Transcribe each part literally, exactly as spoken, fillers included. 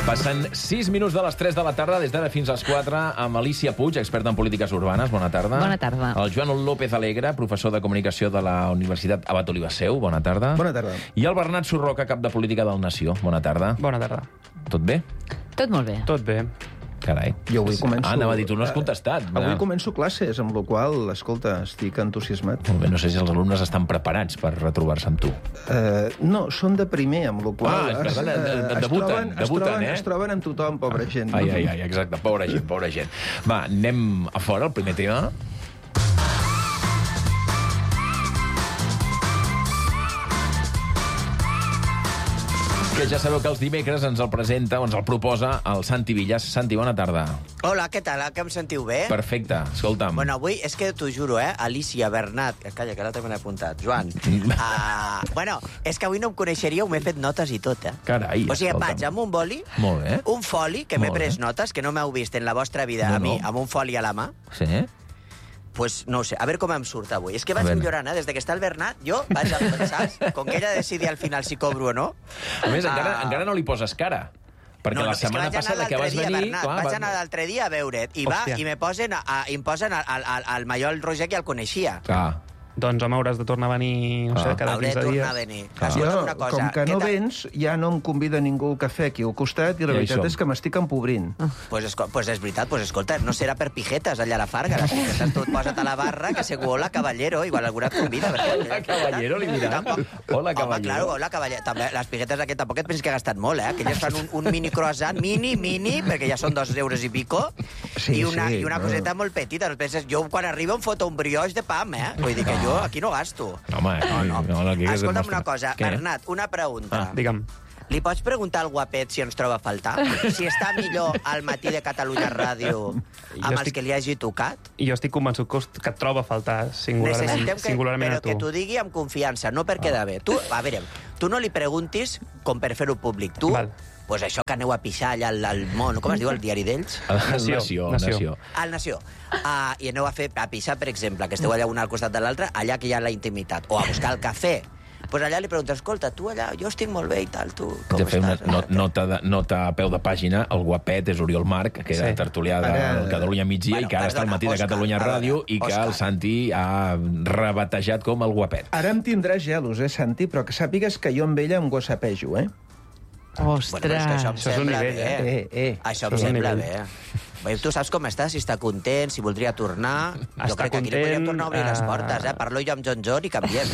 Passen sis minuts de les tres de la tarda, des d'ara fins a les quatre, amb Alicia Puig, experta en polítiques urbanes. Bona tarda. Bona tarda. El Joan López Alegre, professor de comunicació de la Universitat Abat Olivasseu. Bona tarda. Bona tarda. I el Bernat Surroca, cap de política del Nació. Bona tarda. Bona tarda. Tot bé? Tot molt bé. Tot bé. Carai. Jo avui començo... Ah, anava a dir, tu no has contestat. Avui començo classes, amb la qual cosa, escolta, estic entusiasmat. Molt bé, no sé si els alumnes estan preparats per retrobar-se amb tu. Uh, no, són de primer, amb la qual Ah, cosa... es, es, debuten, es, debuten, troben, eh? es troben amb tothom, pobra gent. Ai, ai, ai, exacte, pobra gent, pobra gent. Va, anem a fora, el primer tema. Que ja sabeu que els dimecres ens el presenta o ens el proposa el Santi Villas. Santi, bona tarda. Hola, què tal? Que em sentiu bé? Perfecte, escolta'm. Bueno, avui, és que t'ho juro, eh? Alicia, Bernat... Calla, que l'altre me l'he apuntat. Joan. uh, bueno, és que avui no em coneixeríeu, m'he fet notes i tot, eh? Carai, O sigui, escolta'm. vaig amb un boli, Molt bé. un foli, que m'he Molt pres bé. notes, que no m'heu vist en la vostra vida No, a mi, no. amb un foli a la mà. Sí? Pues no ho sé, a veure com em surt avui. És que A vaig veure. millorant, eh? Des que està el Bernat, jo vaig a pensar, com que ella decidi al final si cobro o no. A més, encara, Ah. encara no li poses cara. Perquè no, no, la setmana és que vaig passada anar que vas l'altre dia, venir... Bernat, clar, vaig va- anar l'altre dia a veure't i, va, Hòstia. i me posen, a, i em posen al, al, al Mallol Roger, que ja el coneixia. Clar. Doncs home, hauràs de tornar a venir, no Ah. sé, cada Hauré de quinze dies. tornar a venir. Clar. Jo, Escolta'm una cosa. com que què no tal? vens, ja no em convida ningú al cafè aquí al costat, i la Ja hi veritat som. és que m'estic empobrint. Pues, esco- pues és veritat, pues escolta, no serà per pijetes allà a la Farga, les pijetes tu et posa't a la barra, que segur, hola, caballero, igual algú et convida. Hola, caballero, li diran. Tampoc... Hola, Home, caballero. claro, hola, caballero. També, les pijetes aquest tampoc et penses que he gastat molt, eh? Aquelles fan un, un mini croissant, mini, mini, perquè ja són dos euros i pico, Sí, i una, sí, i una no. coseta molt petita. No penses, jo quan arribo em foto un brioix de pam, eh? Vull dir que jo aquí no gasto. Home, no, no, no, aquí que es Escolta'm demostra. una cosa, Què? Bernat, una pregunta. Ah, digue'm. Li pots preguntar al guapet si ens troba a faltar? Si està millor al matí de Catalunya Ràdio amb els estic- que li hagi tocat? I jo estic convençut que, us- que et troba a faltar singularment, Necessitem que, singularment però a tu. que t'ho digui amb confiança, no per quedar bé. Tu, a veure, tu no li preguntis com per fer-ho públic. Tu, Val. pues això que aneu a pixar allà al, al món, com es diu el diari d'ells? Nació, Nació, nació. Nació. Al Nació. Uh, I aneu a fer a pixar, per exemple, que esteu allà un al costat de l'altre, allà que hi ha la intimitat. O a buscar el cafè. Pues allà li preguntes, escolta, tu allà, jo estic molt bé i tal, tu com Haig de fer una estàs? no- nota, de, nota a peu de pàgina. El guapet és Oriol Marc, que era Sí. tertulià de Ara- Catalunya Migdia Bueno, i que ara està al perdona, matí de Òscar, Catalunya a veure, Ràdio i que Òscar. el Santi ha rebatejat com el guapet. Ara em tindràs gelos, eh, Santi? Però que sàpigues que jo amb ella em whatsappejo, eh? Ostres. Bueno, és que això em Això és un sembla nivell, bé. eh? Eh, eh. Això em Això és un sembla nivell. bé. Bé, tu saps com està, si està content, si voldria tornar... Jo Està crec que aquí li podríem content, tornar a obrir les eh, portes, eh? Parlo jo amb John John i canviem.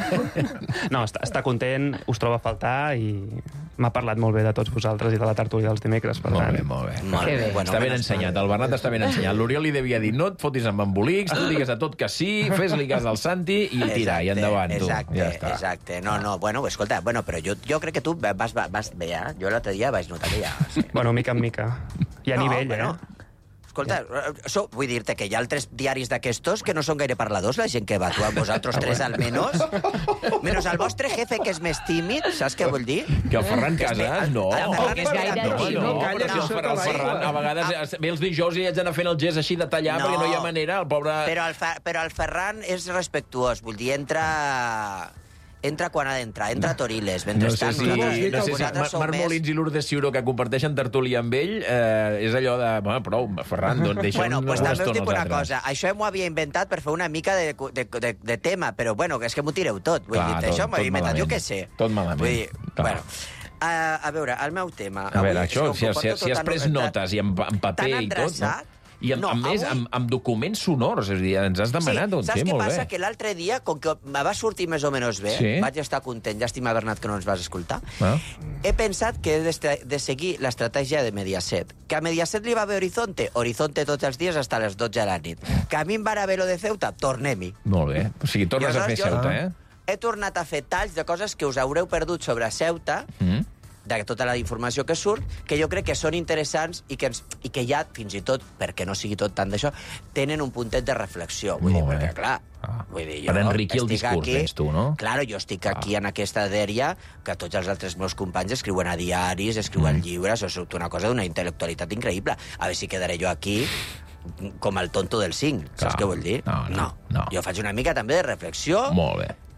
No, està, està content, us troba a faltar i m'ha parlat molt bé de tots vosaltres i de la tertúlia dels dimecres, per Molt tant. bé, molt bé. Molt Que bé. bé. Bueno, Està ben menos ensenyat, mal. el Bernat està ben ensenyat. L'Oriol li devia dir, no et fotis amb embolics, tu digues a tot que sí, fes-li cas al Santi i tira, i endavant, tu. Exacte, Ja està. exacte. No, no, bueno, escolta, bueno, però jo, jo crec que tu vas, vas, vas bé, eh? Jo l'altre dia vaig notar que ja... Sí. Bueno, mica en mica. Hi ha No, nivell, bueno, eh? Escolta, so, vull dir-te que hi ha altres diaris d'aquestos que no són gaire parladors, la gent que va. Tu amb vosaltres tres, almenys. Menos el vostre jefe, que és més tímid, saps què vull dir? Que el Ferran Casas, no. El Ferran que és gaire no, tímid. no, Calla, però que si el sota Ferran, el l'aigua. Ferran a vegades ve els dijous i haig d'anar fent el gest així de tallar No. perquè no hi ha manera, el pobre... Però el, Fer, però el Ferran és respectuós, vull dir, entra... Entra quan ha d'entrar, entra a Toriles. No Mentrestant, sé si, nosaltres- no sé si vosaltres Mar sou Marc més- Molins i Lourdes Ciuró, que comparteixen tertúlia amb ell, eh, és allò de... Bueno, prou, Ferran, doncs deixa'm Bueno, pues una també us estona dic els una altres. cosa. Això m'ho havia inventat per fer una mica de, de, de, de tema, però bueno, és que m'ho tireu tot. Vull Clar, dir, tot- això m'ho tot havia inventat, jo malament. què sé. Tot malament. Vull dir, Clar. bueno, a, a veure, el meu tema... A veure, avui, això, és si, com has, que si, porto si has tot pres en- notes i en, en paper tan i tot, no? endreçat. I amb, No, amb més, avui- amb, amb documents sonors, és a dir, ens has demanat, doncs, saps sí, què molt passa? bé. Que l'altre dia, com que me va sortir més o menys bé, Sí. vaig estar content, llàstima, Bernat, que no ens vas escoltar, Ah. he pensat que he de, de seguir l'estratègia de Mediaset. Que a Mediaset li va bé Horizonte, Horizonte tots els dies fins a les dotze de la nit. Que a mi em va anar bé lo de Ceuta, tornem-hi. Molt bé. O sigui, tornes a fer aleshores jo- Ceuta, eh? He tornat a fer talls de coses que us haureu perdut sobre Ceuta, Mm. de tota la informació que surt, que jo crec que són interessants i que, ens, i que ja, fins i tot, perquè no sigui tot tant d'això, tenen un puntet de reflexió. Vull dir, Molt bé. perquè, clar, Ah. vull dir, Per enriquir el estic discurs, aquí, tens tu, no? Claro, jo estic aquí en aquesta dèria que tots els altres meus companys escriuen a diaris, escriuen Mm. llibres, és una cosa d'una intel·lectualitat increïble. A veure si quedaré jo aquí com el tonto del cinc, saps Clar. què vull dir? No, no, no. Jo faig una mica també de reflexió Molt bé.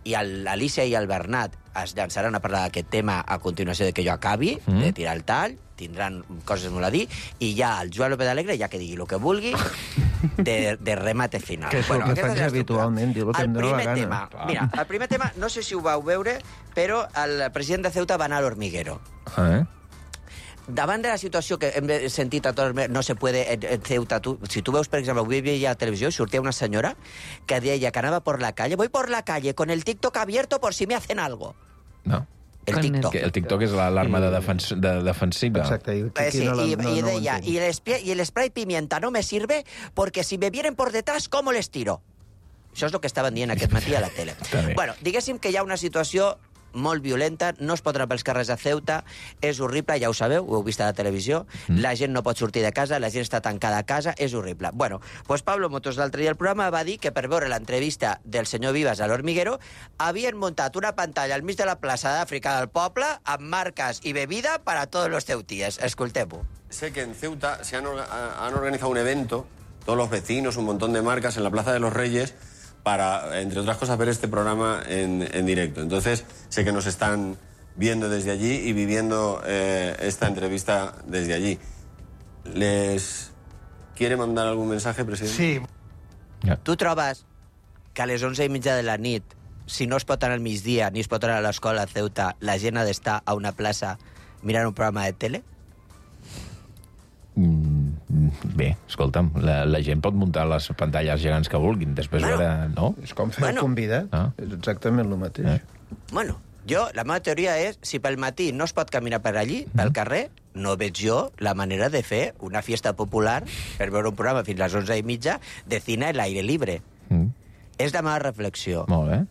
i l'Alicia i el Bernat es llançaran a parlar d'aquest tema a continuació de que jo acabi, mm. de tirar el tall, tindran coses molt a dir, i ja el Joan López Alegre, ja que digui el que vulgui, de, de remate final. Que és el que faig habitualment, dir el que em dóna la gana. Tema, mira, el primer tema, no sé si ho vau veure, però el president de Ceuta va anar a l'Hormiguero. Eh? Davant de la situació que hem sentit a tots, no se puede en Ceuta, tu, si tu veus, per exemple, avui veia a la televisió i sortia una senyora que deia que anava por la calle, voy por la calle con el TikTok abierto por si me hacen algo. No. El TikTok. El TikTok és l'arma de, defens de defensiva. Exacte. I, eh, sí, no la, y, no, y no deia, y el, spray, y el spray pimienta no me sirve porque si me vienen por detrás, ¿cómo les tiro? Això és el que estaven dient aquest matí a la tele. Bueno, diguéssim que hi ha una situació molt violenta, no es pot anar pels carrers de Ceuta, és horrible, ja ho sabeu, ho heu vist a la televisió, mm. la gent no pot sortir de casa, la gent està tancada a casa, és horrible. Bueno, pues Pablo Motos l'altre dia al programa va dir que per veure l'entrevista del senyor Vives a l'Hormiguero havien muntat una pantalla al mig de la plaça d'Àfrica del poble amb marques i bebida per a tots los ceutíes. Escoltem-ho. Sé que en Ceuta se han, han organizado un evento, todos los vecinos, un montón de marcas en la Plaza de los Reyes, para, entre otras cosas, ver este programa en, en directo. Entonces, sé que nos están viendo desde allí y viviendo eh, esta entrevista desde allí. ¿Les quiere mandar algún mensaje, presidente? Sí. Ja. Tu trobes que a les onze i mitja de la nit, si no es pot anar al migdia ni es pot anar a l'escola a Ceuta, la gent ha d'estar a una plaça mirant un programa de tele? Mm, bé, escolta'm, la, la gent pot muntar les pantalles gegants que vulguin, després Bueno. veure... No? És com fer Bueno. el convidat. Ah. És exactament el mateix. Eh. Bueno, jo, la meva teoria és, si pel matí no es pot caminar per allí, pel carrer, no veig jo la manera de fer una fiesta popular per veure un programa fins a les onze i mitja de cine a l'aire libre. Mm. És la meva reflexió. Molt bé.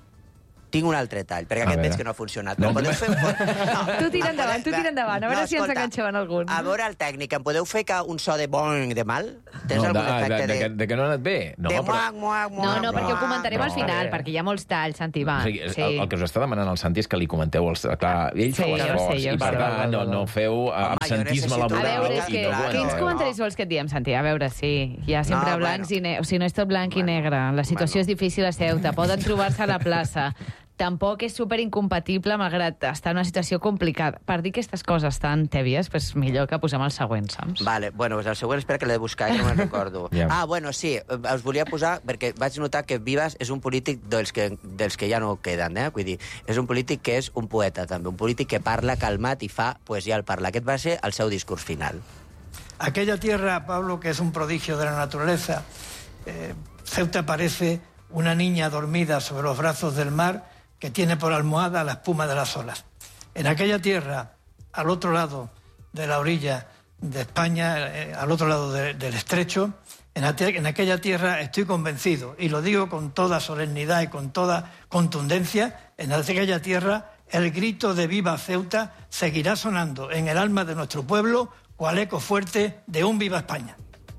Tinc un altre tall, perquè A aquest veure. veig que no ha funcionat. No, Em podeu fer un... No. Tu tira Em endavant, tu podeu- tira endavant, a veure si ens escolta, enganxaven algun. A veure el tècnic, em podeu fer que un so de boing de mal? Tens No, algun de, efecte de, de... de, que, de que no ha anat bé? No, de però... muac, muac, No, muac, no, perquè ho muac. comentarem al No. final, perquè hi ha molts talls, Santi, va. O sigui, Sí. el, el que us està demanant el Santi és que li comenteu... Els, clar, ell Sí, fa ja ho sé, l'esforç, ja ho i per sé. tant no, no feu uh, Home, absentisme jo necessito- A laboral. veure, és i que, no ho quins entenc. comentaris vols que et diem, Santi? A veure, sí, hi ha sempre No, blancs bueno. i negres. O sigui, no és tot blanc i negre. La situació Bueno. és difícil a Ceuta, poden trobar-se a la plaça. Tampoc és superincompatible, malgrat estar en una situació complicada. Per dir aquestes coses tan tèbies, pues millor que posem el següent, saps? Vale, bueno, pues el següent espera que l'he de buscar, que no me'n recordo. Ja. Ah, bueno, sí, eh, us volia posar, perquè vaig notar que Vives és un polític dels que, dels que ja no queden, eh? Vull dir, és un polític que és un poeta, també, un polític que parla calmat i fa poesia al parlar. Aquest va ser el seu discurs final. Aquella tierra, Pablo, que es un prodigio de la naturaleza. Eh, Ceuta parece una niña dormida sobre los brazos del mar que tiene por almohada la espuma de las olas. En aquella tierra, al otro lado de la orilla de España, eh, al otro lado de, del estrecho, en, ate- en aquella tierra estoy convencido, y lo digo con toda solemnidad y con toda contundencia, en aquella tierra el grito de Viva Ceuta seguirá sonando en el alma de nuestro pueblo cual eco fuerte de un Viva España.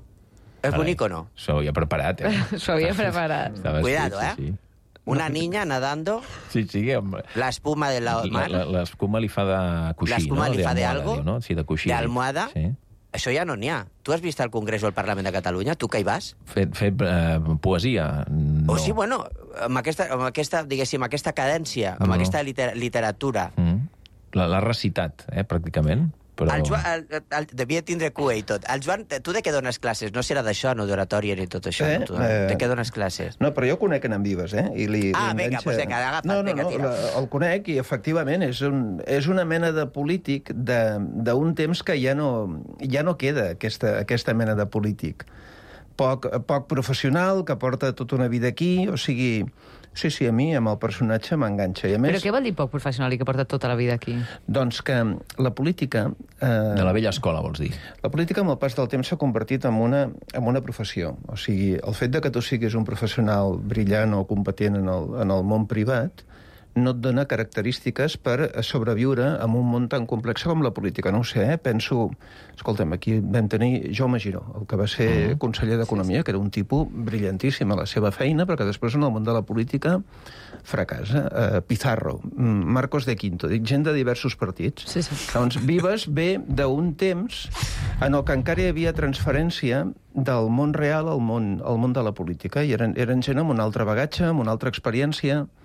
És Carai, bonic o no? S'ho havia preparat, eh? S'ho havia preparat. Estava Cuidado, escrit, eh? sí, Una niña nadando, Sí, sí, sí home. la espuma de la La- mar, la- L'escuma li fa de coixí, L'espuma no? li fa de almohada, algo? diu, no? Sí, de coixí. d'almohada, Sí. això ja no n'hi ha. Tu has vist el Congrés o el Parlament de Catalunya? Tu que hi vas? Fet, fet eh, poesia, no. O sí, bueno, amb aquesta, amb aquesta, diguéssim, aquesta cadència, amb No. aquesta liter literatura. Mm. La- L'ha recitat, eh, pràcticament. Però... El Joan, el, el, el, devia tindre cua i tot. El Joan, tu de què dones classes? No serà d'això, no d'oratòria ni tot això. Eh, No? Tu, eh, de què dones classes? No, però jo conec en Vives, eh? I li, Ah, li vinga, enganxa- doncs vinga, agafa't, no, no, vinga, no, tira. la, el conec i, efectivament, és, un, és una mena de polític de- d'un temps que ja no, ja no queda aquesta, aquesta mena de polític. Poc, poc professional, que porta tota una vida aquí, o sigui... Sí, sí, a mi, amb el personatge, m'enganxa. I a més, Però què vol dir poc professional i que porta tota la vida aquí? doncs que la política... Eh, De la vella escola, vols dir? La política, amb el pas del temps, s'ha convertit en una, en una professió. O sigui, el fet de que tu siguis un professional brillant o competent en el, en el món privat no et dona característiques per sobreviure en un món tan complex com la política. No ho sé, eh? Penso... Escolta'm, aquí vam tenir Jaume Giró, el que va ser uh-huh. conseller d'Economia, que era un tipus brillantíssim a la seva feina, però que després en el món de la política fracassa. Uh, Pizarro, Marcos de Quinto, dic, gent de diversos partits. Sí, sí. Doncs Vives ve d'un temps en el que encara hi havia transferència del món real al món, al món de la política, i eren, eren gent amb un altre bagatge, amb una altra experiència.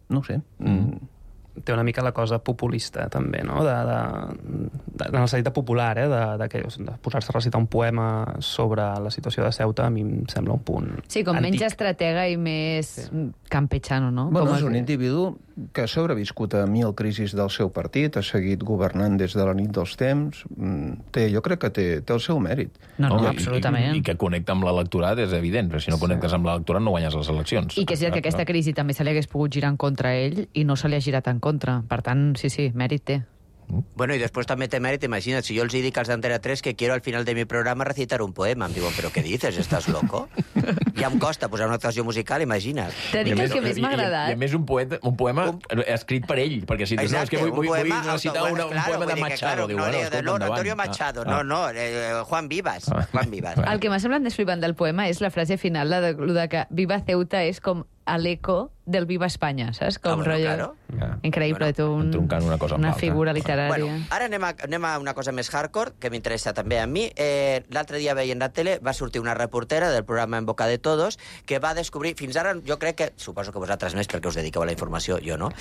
No ho sé. Mm. Té una mica la cosa populista, també, no? De, de, de, en el sentit de popular, eh? De, de, que, de posar-se a recitar un poema sobre la situació de Ceuta, a mi em sembla un punt Sí, com antic. menys estratega i més sí. campechano, no? Bueno, com és un individu que ha sobreviscut a mil crisis del seu partit, ha seguit governant des de la nit dels temps, té, jo crec que té, té el seu mèrit. No, no, Home, absolutament. I, I que connecta amb l'electorat és evident, però si no connectes amb l'electorat no guanyes les eleccions. I que és que aquesta crisi també se li hagués pogut girar en contra ell i no se li ha girat en contra. Per tant, sí, sí, mèrit té. Bueno, y después también te mérito, imagínate, si yo les dic als d'Antena tres que quiero al final de mi programa recitar un poema, em diuen, ¿pero qué dices? ¿Estás loco? Ja em costa posar una actuació musical, imagina't. T'he dit que el que més m'ha I, agradat... i a més un, poeta, un poema un... escrit per ell, perquè si dius, no, és que vull, vull, vull recitar auto, una, bueno, claro, un poema de que, Machado. claro, Diu, no, bueno, de, escolta, no, endavant. Antonio Machado, Ah, no, ah. no, eh, Juan Vivas, Ah. Juan Vivas. El que m'ha semblat més flipant del poema és la frase final, la de, lo de que Viva Ceuta és com a l'eco del Viva Espanya, saps? Com Ah, bueno, rotllo... claro. Ja. Increïble, tu, un, entroncant una cosa amb una l'altra. figura literària. Bueno, ara anem a, anem a una cosa més hardcore, que m'interessa també a mi. Eh, L'altre dia veient la tele va sortir una reportera del programa En Boca de Todos que va descobrir, fins ara jo crec que, suposo que vosaltres més perquè us dediqueu a la informació, jo no,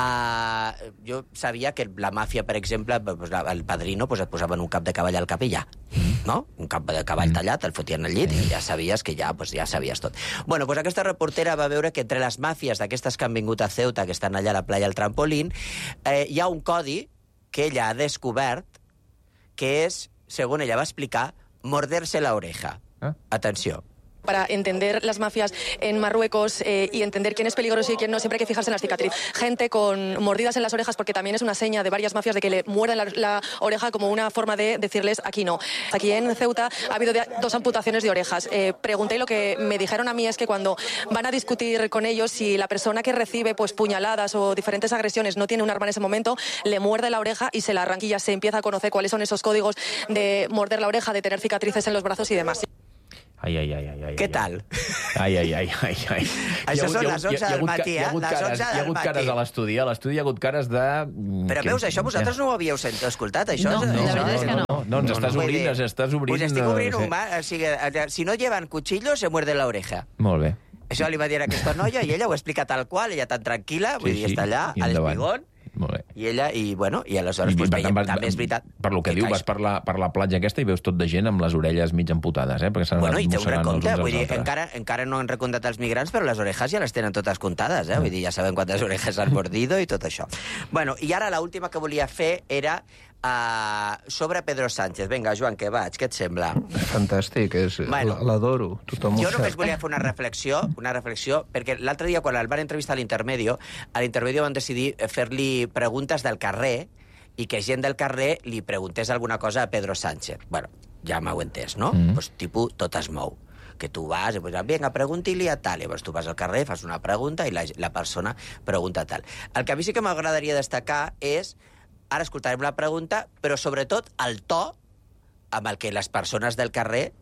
uh, jo sabia que la màfia, per exemple, pues, la, el padrino pues, et posaven un cap de cavall al cap i ja, no? Un cap de cavall tallat, el fotien al llit i ja sabies que ja, pues, ja sabies tot. Bueno, pues aquesta reportera va veure que entre les màfies d'aquestes que han vingut a Ceuta, que estan allà a la playa al Trampolín, eh, hi ha un codi que ella ha descobert que és, segons ella va explicar, morderse la oreja. Ah. Atenció. Para entender las mafias en Marruecos eh, y entender quién es peligroso y quién no, siempre hay que fijarse en las cicatrices. Gente con mordidas en las orejas, porque también es una seña de varias mafias de que le muerden la, la oreja como una forma de decirles aquí no. Aquí en Ceuta ha habido de, dos amputaciones de orejas. Eh, pregunté y lo que me dijeron a mí es que cuando van a discutir con ellos, si la persona que recibe pues puñaladas o diferentes agresiones no tiene un arma en ese momento, le muerde la oreja y se la arranca y ya se empieza a conocer cuáles son esos códigos de morder la oreja, de tener cicatrices en los brazos y demás. Ai, ai, ai, ai, ai. Què tal? Ai, ai, ai, ai, ai. Això són Hi ha les hagut- onze hi ha del hagut ca- matí, Hi ha eh? hagut Les cares, onze hi ha del hagut matí. cares a l'estudi. A l'estudi hi ha hagut cares de... Però veus, això vosaltres no ho havíeu sent, escoltat, això? No, és, la això veritat és que no. No, no, ens estàs Vull obrint, dir, ens estàs obrint... Pues estic obrint eh, un mar, o sigui, eh, si no llevan cuchillo, se muerde la oreja. Molt bé. Això li va dir a aquesta noia i ella ho explica tal qual, ella tan tranquil·la, vull dir, està allà, i a endavant. l'espigón, Molt bé. i ella, i bueno, i aleshores I, pues, per veiem, tant, vas- també és veritat... Per lo que diu, caix- vas per la, per la platja aquesta i veus tot de gent amb les orelles mig amputades, eh? Perquè s'han Bueno, anat i té un mossegant els recompte, uns als vull dir, altres. encara, encara no han recomptat els migrants, però les orejas ja les tenen totes comptades, eh? Vull dir, ja saben quantes orejas han mordido i tot això. Bueno, i ara l'última que volia fer era uh, sobre Pedro Sánchez. Vinga, Joan, que vaig, què et sembla? Fantàstic, és, Bueno. l'adoro, tothom ho Jo només sap. volia fer una reflexió, una reflexió, perquè l'altre dia, quan el van entrevistar a l'Intermedio, a l'Intermedio van decidir fer-li preguntes del carrer i que gent del carrer li preguntés alguna cosa a Pedro Sánchez. Bueno, ja m'heu entès, no? Mm. Pues, tipus, tot es mou. Que tu vas i pues, vinga, pregunti-li a tal. Llavors tu vas al carrer, fas una pregunta i la, la persona pregunta tal. El que a mi sí que m'agradaria destacar és, ara escoltarem la pregunta, però sobretot el to amb el que les persones del carrer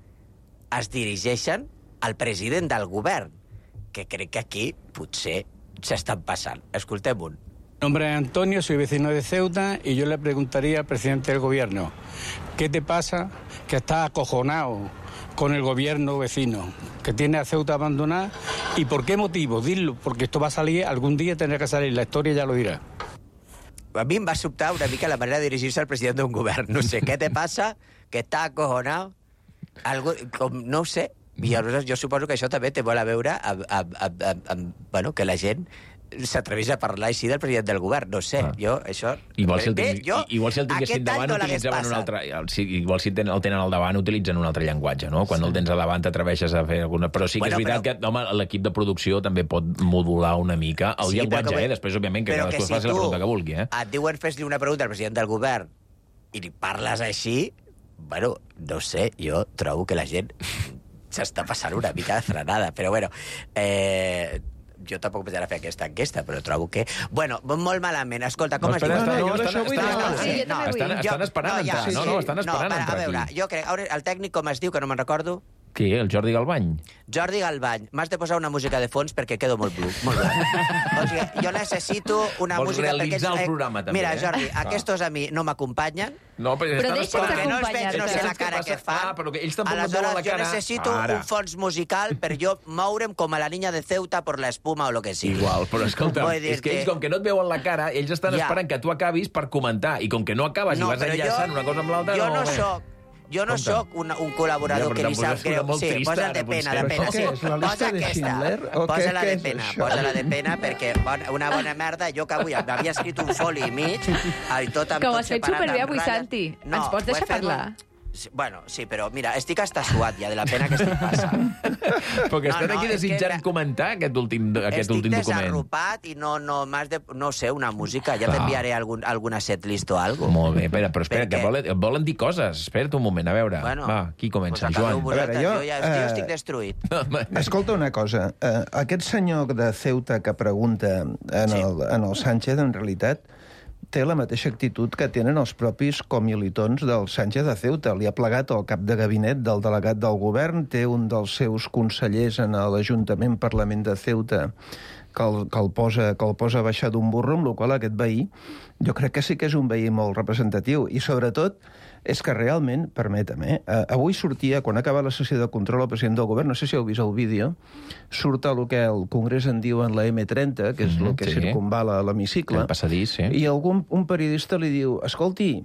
es dirigeixen al president del govern, que crec que aquí potser s'estan passant. Escoltem un. Mi nombre es Antonio, soy vecino de Ceuta y yo le preguntaría al presidente del gobierno, ¿qué te pasa que estás acojonado con el gobierno vecino, que tiene a Ceuta abandonada? ¿Y por qué motivo? Dilo, porque esto va a salir, algún día tendrá que salir, la historia ya lo dirá. A mi em va sobtar una mica la manera de dirigir-se al president d'un govern. No sé, què te passa? Que està acojonat? Algo, com, no ho sé. I aleshores jo suposo que això també té molt a veure amb, amb, amb, amb, amb bueno, que la gent s'atreveix a parlar així del president del govern. No sé, Ah. jo això... Igual si el, Bé, tingués, jo, igual si el tinguessin aquest any davant no l'hagués utilitzaven un passat. altre... Sí, igual si ten, el tenen al davant utilitzen un altre llenguatge, no? Quan sí. el tens a davant t'atreveixes a fer alguna... Però sí que Bueno, és veritat però- que home, l'equip de producció també pot modular una mica el Sí, però llenguatge, que- eh? Després, òbviament, que però cadascú si faci la tu pregunta que vulgui, eh? et diuen fes-li una pregunta al president del govern i li parles així, bueno, no sé, jo trobo que la gent s'està passant una mica de frenada, però bueno, eh, jo tampoc pensaré fer aquesta enquesta, però trobo que... Bueno, molt malament. Escolta, com No, es diu? espera, No, no, estan- jo estan- això vull estan dir. esperant, Sí, eh? jo també vull. Estan, estan esperant Jo- entrar. no, No, ja, no, sí. estan esperant no, entrar a veure, aquí. jo crec... Ara, el tècnic com es diu, que no me'n recordo? Qui, el Jordi Galbany? Jordi Galbany, m'has de posar una música de fons perquè quedo molt blanc. Molt blanc. O sigui, jo necessito una Vols música... realitzar perquè... el programa, també, Mira, eh? Jordi, Ah. aquestos a mi no m'acompanyen. No, però, Però deixa'ns Perquè no els veig, acompanyar-te. no sé la cara que fan. Ah, però que ells tampoc no et veuen Aleshores, la jo cara. necessito Ara. un fons musical per jo moure'm com a la niña de Ceuta por la espuma o lo que sigui. Igual, però escolta, Vull és dir que que- ells, com que no et veuen la cara, ells estan Ja. esperant que tu acabis per comentar, i com que no acabes i vas però enllaçant una cosa amb l'altra... jo no bé. soc jo no Compte. sóc un, un col·laborador Ja, però que li t'ha sap posat una greu. molt Sí, trista, posa't de ara, pena, de potser. pena. Però Sí. què és, la llista Posa de aquesta. Schindler? O què- Posa-la què de és pena, això? posa-la de pena, perquè bon, una bona merda, jo que avui m'havia escrit un foli i mig, i tot amb Que ho tot has fet separat superbé amb avui, ratlles. Santi. No, Ens pots ho he deixar fet parlar? molt- Sí, bueno, sí, però mira, estic hasta suat ja de la pena que estic passant. Però que estan No, no, aquí és que desitjant me- comentar aquest últim, aquest Estic últim document. desarropat i no, no, m'has de, no sé, una música. Ja Clar. t'enviaré algun, alguna setlist o alguna Molt bé, espera, però espera, Perquè- que volen, volen dir coses. Espera't un moment, a veure. Bueno, Va, qui comença? Pues acabeu Joan. vosaltres, A veure, jo, jo, ja, jo eh, estic destruït. Escolta una cosa, uh, aquest senyor de Ceuta que pregunta en, Sí. el, en el Sánchez, en realitat, té la mateixa actitud que tenen els propis comilitons del Sánchez de Ceuta. Li ha plegat el cap de gabinet del delegat del govern, té un dels seus consellers en l'Ajuntament Parlament de Ceuta que el, que el, posa, que el posa a baixar d'un burro, amb la qual aquest veí, jo crec que sí que és un veí molt representatiu. I sobretot és que realment, permetem, eh, avui sortia, quan acaba la sessió de control al president del govern, no sé si heu vist el vídeo, surt el que el Congrés en diuen la eme trenta, que és Mhm, el que sí. circunvala l'hemicicle, El passadís, sí. i algun un periodista li diu, escolti,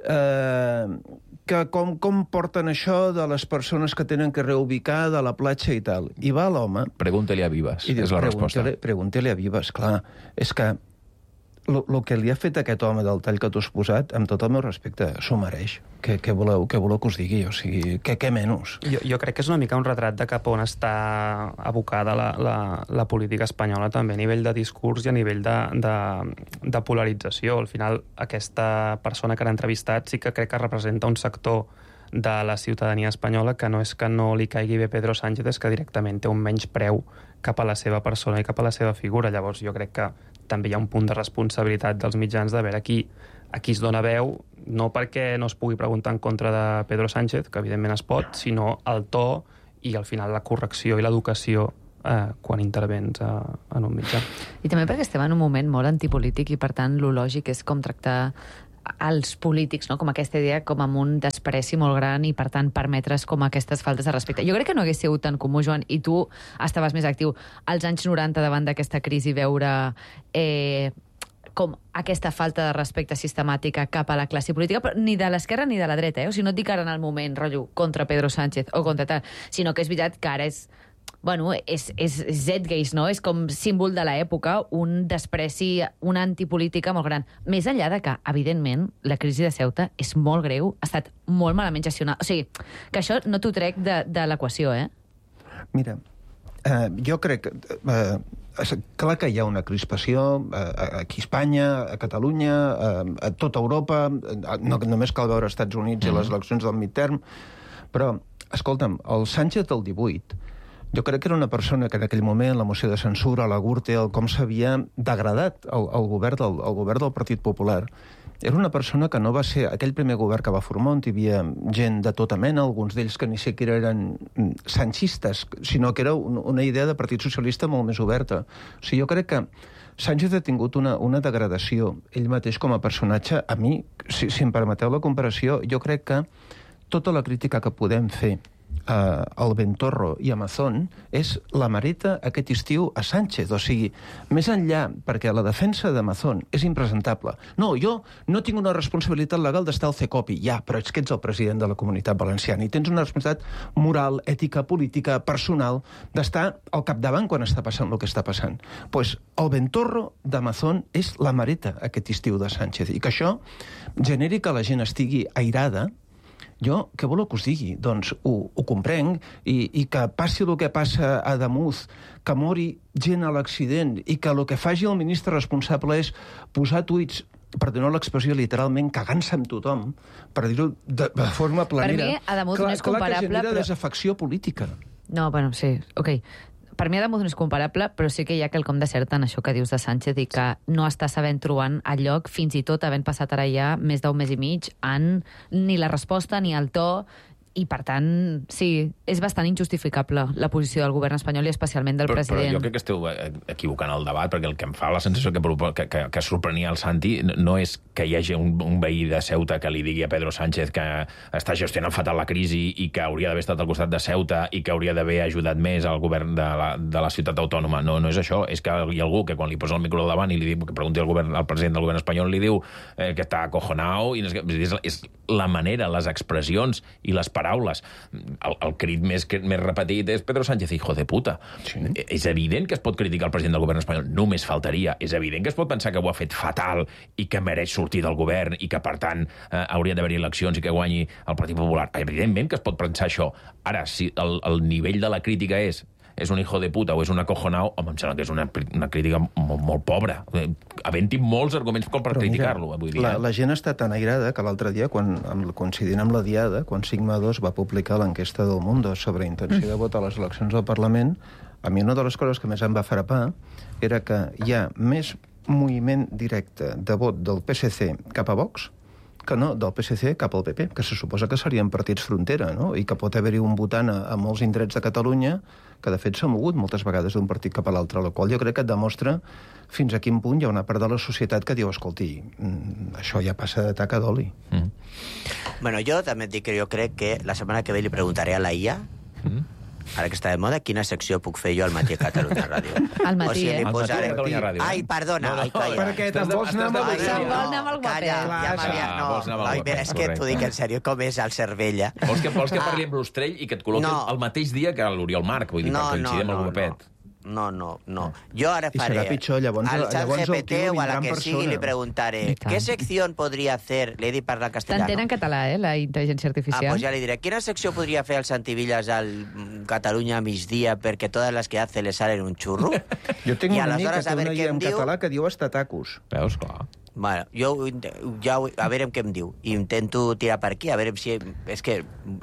eh, que com, com porten això de les persones que tenen que reubicar de la platja i tal. I va l'home... Pregunta-li a Vives, I diu, és la resposta. Pregunta-li pregunta a Vives, clar. És que el que li ha fet aquest home del tall que tu has posat, amb tot el meu respecte, s'ho mereix. Què, què, voleu, què voleu que us digui? O sigui, què, què menys? Jo, jo crec que és una mica un retrat de cap on està abocada la, la, la política espanyola, també a nivell de discurs i a nivell de, de, de polarització. Al final, aquesta persona que l'ha entrevistat sí que crec que representa un sector de la ciutadania espanyola que no és que no li caigui bé Pedro Sánchez, és que directament té un menyspreu cap a la seva persona i cap a la seva figura. Llavors jo crec que també hi ha un punt de responsabilitat dels mitjans de veure qui, a qui es dona veu, no perquè no es pugui preguntar en contra de Pedro Sánchez, que evidentment es pot, sinó el to i al final la correcció i l'educació eh, quan intervens a, en un mitjà. I també perquè estem en un moment molt antipolític i, per tant, lo lògic és com tractar als polítics, no? Com aquesta idea com amb un despreci molt gran i, per tant, permetre's com aquestes faltes de respecte. Jo crec que no hagués sigut tan comú, Joan, i tu estaves més actiu als anys noranta davant d'aquesta crisi, veure eh, com aquesta falta de respecte sistemàtica cap a la classe política, però ni de l'esquerra ni de la dreta, eh? O sigui, no et dic ara en el moment, rotllo, contra Pedro Sánchez o contra tal, sinó que és veritat que ara és bueno, és, és zeitgeist, no? És com símbol de l'època, un despreci, una antipolítica molt gran. Més enllà de que, evidentment, la crisi de Ceuta és molt greu, ha estat molt malament gestionada. O sigui, que això no t'ho trec de, de l'equació, eh? Mira, eh, jo crec que... Eh, clar que hi ha una crispació eh, aquí a Espanya, a Catalunya, eh, a tota Europa, eh, no només cal veure els Estats Units mm. i les eleccions del midterm, però, escolta'm, el Sánchez del divuit, jo crec que era una persona que en aquell moment, la moció de censura, la Gürtel, com s'havia degradat el, el, govern del, el govern del Partit Popular, era una persona que no va ser aquell primer govern que va formar, on hi havia gent de tota mena, alguns d'ells que ni siquiera eren sanchistes, sinó que era un, una idea de Partit Socialista molt més oberta. O sigui, jo crec que Sánchez ha tingut una, una degradació, ell mateix com a personatge. A mi, si, si em permeteu la comparació, jo crec que tota la crítica que podem fer Uh, al Ventorro i Amazon és la mareta aquest estiu a Sánchez. O sigui, més enllà, perquè la defensa d'Amazon és impresentable. No, jo no tinc una responsabilitat legal d'estar al CECOPI. Ja, però és que ets el president de la Comunitat Valenciana i tens una responsabilitat moral, ètica, política, personal, d'estar al capdavant quan està passant el que està passant. Doncs pues, el Ventorro d'Amazon és la mareta aquest estiu de Sánchez. I que això generi que la gent estigui airada. Jo, què voleu que us digui? Doncs ho, ho comprenc, i, i que passi el que passa a Damuz, que mori gent a l'accident, i que el que faci el ministre responsable és posar tuits, perdoneu l'expressió, literalment cagant-se amb tothom, per dir-ho de, de forma planera. Per mi, a Damuz clar, no és comparable, clar que genera però... desafecció política. No, bueno, sí, ok. Per mi, Adamuz no és comparable, però sí que hi ha quelcom de cert en això que dius de Sánchez i que no està sabent trobant el lloc, fins i tot havent passat ara ja més d'un mes i mig, en ni la resposta ni el to I, per tant, sí, és bastant injustificable la posició del govern espanyol i especialment del però, president. Però jo crec que esteu equivocant el debat, perquè el que em fa la sensació que, que, que, que sorprenia el Santi no és que hi hagi un, un veí de Ceuta que li digui a Pedro Sánchez que està gestionant fatal la crisi i que hauria d'haver estat al costat de Ceuta i que hauria d'haver ajudat més al govern de la, de la ciutat autònoma. No, no és això. És que hi ha algú que quan li posa el micro al davant i li diu, que pregunti al, govern, al president del govern espanyol, li diu eh, que està acojonau, i és, és la manera, les expressions i les paraules. El, el crit més, més repetit és Pedro Sánchez, hijo de puta. Sí. És evident que es pot criticar el president del govern espanyol, només faltaria. És evident que es pot pensar que ho ha fet fatal i que mereix sortir del govern i que, per tant, eh, hauria d'haver-hi eleccions i que guanyi el Partit Popular. Evidentment que es pot pensar això. Ara, si el, el nivell de la crítica és és un hijo de puta o és un acojonau, home, em sembla que és una, una crítica molt, molt pobra. Havent-hi molts arguments com per criticar-lo, vull dir. La, la gent està tan airada que l'altre dia, quan, amb, coincidint amb la Diada, quan Sigma dos va publicar l'enquesta del Mundo sobre intenció de vot a les eleccions del Parlament, a mi una de les coses que més em va frapar era que hi ha més moviment directe de vot del P S C cap a Vox que no del P S C cap al P P, que se suposa que serien partits frontera, no? I que pot haver-hi un votant a, a molts indrets de Catalunya que, de fet, s'ha mogut moltes vegades d'un partit cap a l'altre, la qual jo crec que et demostra fins a quin punt hi ha una part de la societat que diu, escolti, això ja passa de taca d'oli. Mm. Bueno, jo també et dic que jo crec que la setmana que ve li preguntaré a la I A, mm. ara que està de moda, quina secció puc fer jo al matí a Catalunya Ràdio? Al matí, o sigui, eh? posaré... Al matí a Catalunya Ràdio. Ai, perdona. No, no, ai, calla. perquè te'n vols anar amb el Se'n vol anar amb el guapet. Calla, ja m'havia... No, ai, mira, és que t'ho dic en sèrio, com és el cervell, eh? Vols que, vols que parli amb l'Ostrell i que et col·loqui No. el mateix dia que l'Oriol Marc, vull dir, No, per coincidir amb no, el no, guapet. No, no, no. Jo ara I faré... serà pitjor, llavors- al chat llavors el G P T tio o a la vindrà en que sigui persona. li preguntaré I tant. ¿qué sección podría hacer? Le he dit parlar castellano. T'entén en català, eh, la intel·ligència Ah, artificial. pues ja li diré. Quina secció podria fer el Santi Villas al mm, Catalunya a migdia perquè totes les que hace le salen un xurro? Jo tinc I un amic que aleshores, té a veure una què guia em en diu. català que diu estatacus. Veus, clar. Bueno, jo ho inte- ja ho- a veure què em diu. I intento tirar per aquí, a veure si... És que...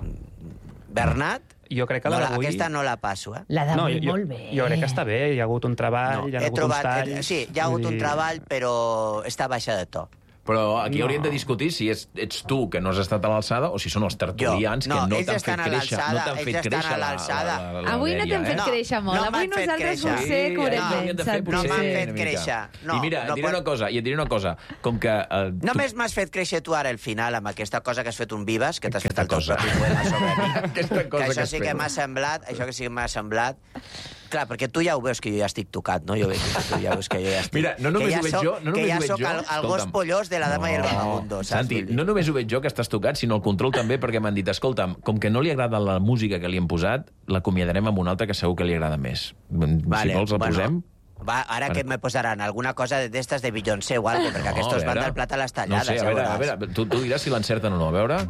mm, Bernat, Jo crec que no, la la, d'avui... aquesta no la passo, eh? La No, d'avui jo, molt bé. jo crec que està bé, hi ha hagut un treball, No, hi ha he hagut trobat... uns talls... Sí, hi ha hagut vull un dir- treball, però està baixa de to. Però aquí No. hauríem de discutir si és, ets tu que no has estat a l'alçada o si són els tertulians Jo. No, que no ells t'han estan fet a créixer, no l'alçada, t'han fet ells estan créixer a la, l'alçada. la, la, Avui no dèria, t'hem fet No, créixer molt. no Avui m'han fet nosaltres créixer. potser que ho haurem no, fet. hauríem de fer Santi. No potser m'han una fet mica. créixer. No, I mira, no et diré pot- una cosa, i et diré una cosa, com que... Eh, tu- Només m'has fet créixer tu ara al final amb aquesta cosa que has fet un Vives, que t'has fet Aquesta el teu cosa. propi poema sobre mi. Aquesta cosa que que això has sí que fet. m'ha semblat, això que sí que m'ha semblat... Clar, perquè tu ja ho veus que jo ja estic tocat, no? Jo veig que tu ja veus que jo ja estic... Mira, no només que ja ho veig soc, jo, no que només ja ho veig soc jo, el, el gos escolta'm. pollós de la dama i el vagabundo, saps? Santi, Vull dir? no només ho veig jo que estàs tocat, sinó el control també, perquè m'han dit, escolta'm, com que no li agrada la música que li hem posat, l'acomiadarem amb una altra que segur que li agrada més. Vale, si vols la bueno, posem... Va, ara que me posaran alguna cosa d'estes de Beyoncé o algo, perquè aquests a van veure. del plat a les No tallades. sé, a ja veure, a veuràs. veure, tu, tu diràs si l'encerten o no, a veure...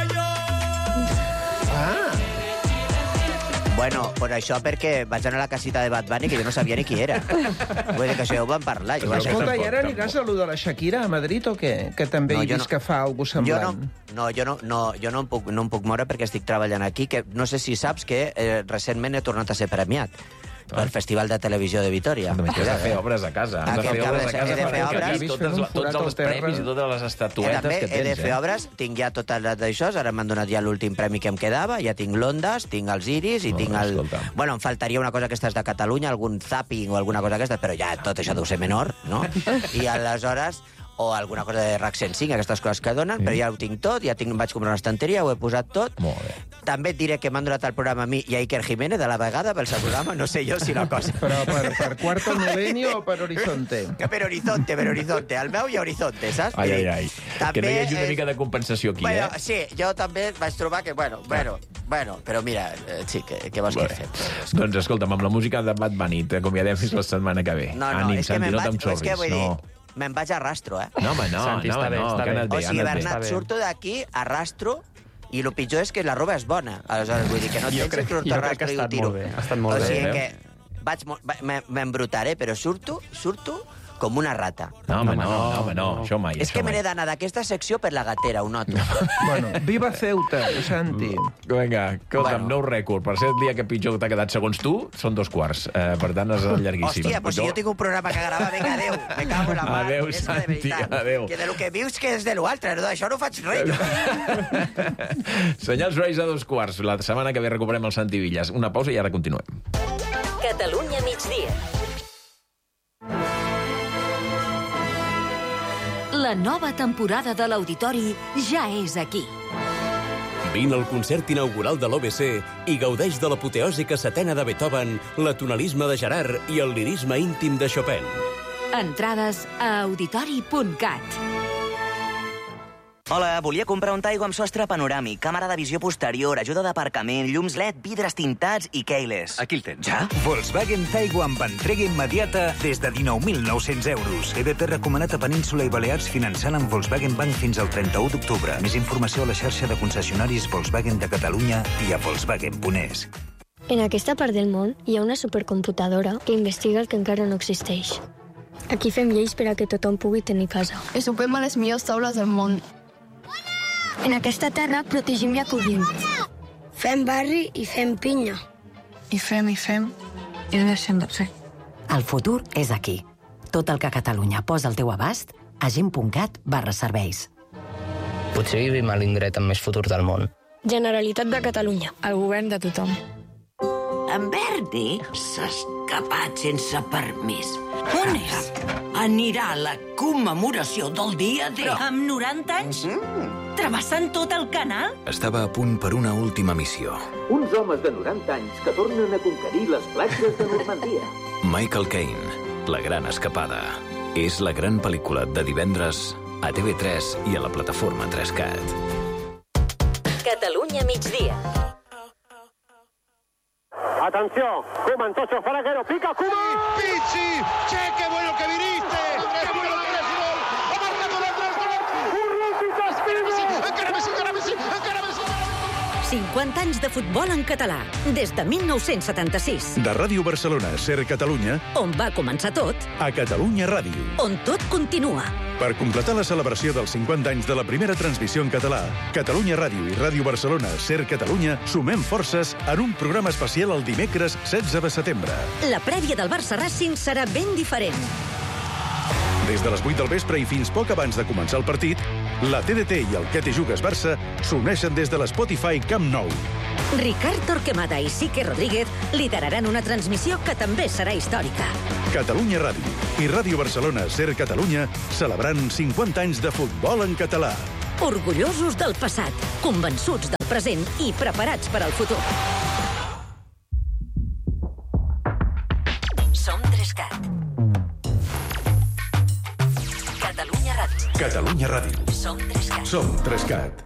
Bueno, pues això perquè vaig anar a la casita de Bad Bunny que jo no sabia ni qui era. Vull dir que això ja ho vam parlar. Jo Però vaig dir, Escolta, i tampoc, ara tampoc. aniràs a lo de la Shakira a Madrid o què? Que també No, he jo vist no- que fa alguna cosa jo semblant. no, no, jo no, no, jo no em puc, no em puc moure perquè estic treballant aquí, que no sé si saps que eh, recentment he tornat a ser premiat pel Festival de Televisió de Vitoria. També has de fer obres a casa. Has de Aquest fer obres a he casa de fer perquè obres. acabis totes, la- tots els premis i totes les Eh, estatuetes també que he de tens, fer eh? obres, tinc ja totes les d'això, ara m'han donat ja l'últim premi que em quedava, ja tinc l'Ondas, tinc els Iris i No, tinc el... escolta. Bueno, em faltaria una cosa que estàs de Catalunya, algun zapping o alguna cosa d'aquestes, però ja tot això deu ser menor, no? I aleshores o alguna cosa de RAC cent cinc, aquestes coses que donen, però ja ho tinc tot, ja tinc, vaig comprar una estanteria, ho he posat tot. Molt bé. També et diré que m'han donat el programa a mi i a Iker Jiménez de la vegada pel seu programa, no sé jo si la cosa... Però per, per Cuarto Milenio o per Horizonte? Que per Horizonte, per Horizonte. El meu i Horizonte, saps? Ai, ai, ai. També Que no hi hagi una és- mica de compensació aquí, bueno, eh? sí, jo també vaig trobar que, bueno, bueno, bueno, però mira, eh, sí, que, que vols que he fet? Doncs escolta'm, amb la música de Bad Bunny t'acomiadem fins la setmana que ve. No, no, Ànim, és que Santi, me'n no vaig, te'n és que xorris, vull dir, no. me'n vaig a rastro, eh? No, home, no, Santi, no, està bé, no, està que ha bé. anat bé, O ha sigui, anat bé. Bernat, bé. surto d'aquí a rastro i el pitjor és que la roba és bona. Aleshores, vull dir que no Jo tens crec- que jo crec que ha estat molt bé, ha estat molt o bé. sigui Eh? que vaig, mo- va- me- m'embrutaré, però surto, surto com una rata. No, home, no, no, home, no, això mai. És que me n'he d'anar d'aquesta secció per la gatera, ho noto. Bueno, viva Ceuta, Santi. Vinga, escolta'm, nou rècord. Per ser el dia que pitjor t'ha quedat segons tu, són dos quarts. Eh, per tant, és llarguíssim. Hòstia, pues si jo tinc un programa que gravar, vinga, adéu. Me cago en la mar. Adéu, Santi, adéu. Que de lo que vius que és de l'altre, no? D'això no faig res. Senyals horaris a dos quarts. La setmana que ve recuperem el Santi Villas. Una pausa i ara continuem. Catalunya migdia. La nova temporada de l'Auditori ja és aquí. Vine al concert inaugural de l'O B C i gaudeix de l'apoteòsica setena de Beethoven, la tonalisme de Gerard i el lirisme íntim de Chopin. Entrades a auditori punt cat. Hola, volia comprar un Taigo amb sostre panoràmic, càmera de visió posterior, ajuda d'aparcament, llums L E D, vidres tintats i keyless. Aquí el tens. Ja? Volkswagen Taigo amb entrega immediata des de dinou mil nou-cents euros. E B P recomanat a Península i Balears finançant amb Volkswagen Bank fins al trenta-u d'octubre. Més informació a la xarxa de concessionaris Volkswagen de Catalunya i a volkswagen punt es. En aquesta part del món hi ha una supercomputadora que investiga el que encara no existeix. Aquí fem lleis per a que tothom pugui tenir casa. I sopem a les millors taules del món. En aquesta terra protegim i acollim. Fem barri i fem pinya. I fem, i fem, i no deixem de fer. El futur és aquí. Tot el que Catalunya posa al teu abast a gent punt cat barra serveis. Potser vivim a l'indret amb més futur del món. Generalitat de Catalunya. El govern de tothom. En Berni s'ha escapat sense permís. On és? Anirà a la commemoració del dia de... Però amb noranta anys? Mm. Travessant tot el canal? Estava a punt per una última missió. Uns homes de noranta anys que tornen a conquerir les platges de Normandia. Michael Caine, La gran escapada. És la gran pel·lícula de divendres a T V tres i a la plataforma tres cat. Catalunya migdia. Atención, Koeman, Tocho, Faraguero, pica, Koeman. Pizzi, che, qué bueno que viniste. Qué bueno que eres gol. Ha marcado el gol. Urruti, Caspini. Encara Messi, encara Messi, encara Messi. cinquanta anys de futbol en català, des de mil nou-cents setanta-sis. De Ràdio Barcelona, Ser Catalunya, On va començar tot, a Catalunya Ràdio. on tot continua. Per completar la celebració dels cinquanta anys de la primera transmissió en català, Catalunya Ràdio i Ràdio Barcelona, Ser Catalunya, sumem forces en un programa especial el dimecres setze de setembre. La prèvia del Barça-Racing serà ben diferent. Des de les vuit del vespre i fins poc abans de començar el partit, la T D T i el Que te jugues Barça s'uneixen des de l'Spotify Camp Nou. Ricard Torquemada i Sique Rodríguez lideraran una transmissió que també serà històrica. Catalunya Ràdio i Ràdio Barcelona, Ser Catalunya, celebrant cinquanta anys de futbol en català. Orgullosos del passat, convençuts del present i preparats per al futur. Som tres cat. Catalunya Ràdio. Catalunya Ràdio. Som tres cat. Som tres cat.